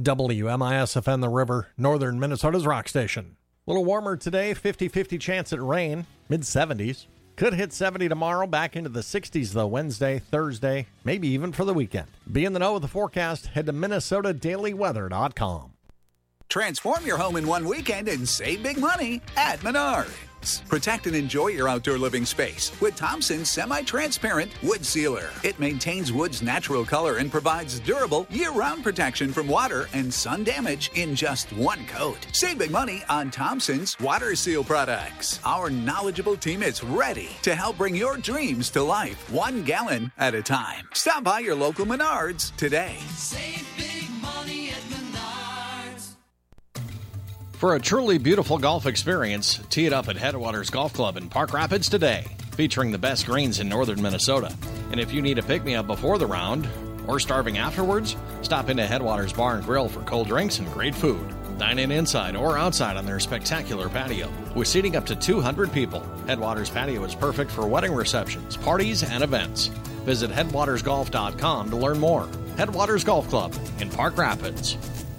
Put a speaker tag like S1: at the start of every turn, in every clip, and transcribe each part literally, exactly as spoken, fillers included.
S1: W M I S F N The River, northern Minnesota's rock station. A little warmer today, fifty-fifty chance at rain, mid seventies. Could hit seventy tomorrow, back into the sixties though Wednesday, Thursday, maybe even for the weekend. Be in the know with the forecast, head to Minnesota Daily Weather dot com.
S2: Transform your home in one weekend and save big money at Menards. Protect and enjoy your outdoor living space with Thompson's semi-transparent wood sealer. It maintains wood's natural color and provides durable year-round protection from water and sun damage in just one coat. Save big money on Thompson's water seal products. Our knowledgeable team is ready to help bring your dreams to life, one gallon at a time. Stop by your local Menards today.
S3: Save big money at Menards.
S1: For a truly beautiful golf experience, tee it up at Headwaters Golf Club in Park Rapids today, featuring the best greens in northern Minnesota. And if you need a pick-me-up before the round or starving afterwards, stop into Headwaters Bar and Grill for cold drinks and great food. Dine in inside or outside on their spectacular patio. With seating up to two hundred people, Headwaters Patio is perfect for wedding receptions, parties, and events. Visit Headwaters Golf dot com to learn more. Headwaters Golf Club in Park Rapids.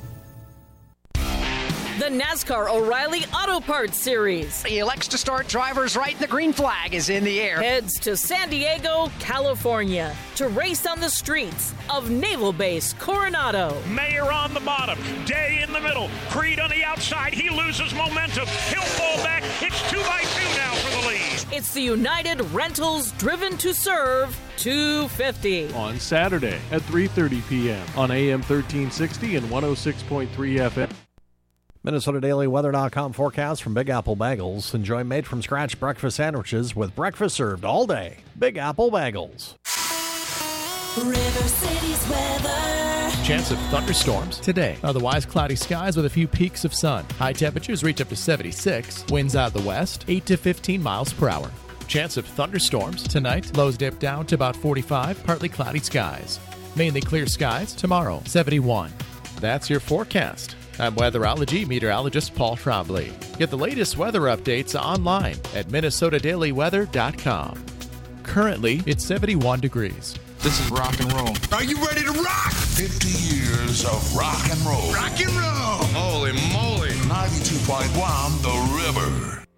S4: The NASCAR O'Reilly Auto Parts Series.
S5: He elects to start drivers right. The green flag is in the air.
S4: Heads to San Diego, California, to race on the streets of Naval Base Coronado.
S6: Mayer on the bottom, Day in the middle, Creed on the outside. He loses momentum. He'll fall back. It's two by two now for the lead.
S4: It's the United Rentals Driven to Serve two fifty.
S7: On Saturday at three thirty p.m. on A M thirteen sixty and one oh six point three F M.
S1: Minnesota Daily Weather dot com forecast from Big Apple Bagels. Enjoy made-from-scratch breakfast sandwiches with breakfast served all day. Big Apple Bagels.
S3: River City's weather.
S8: Chance of thunderstorms today. Otherwise, cloudy skies with a few peaks of sun. High temperatures reach up to seventy-six. Winds out of the west, eight to fifteen miles per hour. Chance of thunderstorms tonight. Lows dip down to about forty-five. Partly cloudy skies. Mainly clear skies tomorrow, seventy-one. That's your forecast. I'm weatherology meteorologist Paul Trombley. Get the latest weather updates online at Minnesota Daily Weather dot com. Currently, it's seventy-one degrees.
S9: This is rock and roll.
S10: Are you ready to rock? fifty years of rock and roll.
S9: Rock and roll. Holy moly.
S10: ninety-two point one The River.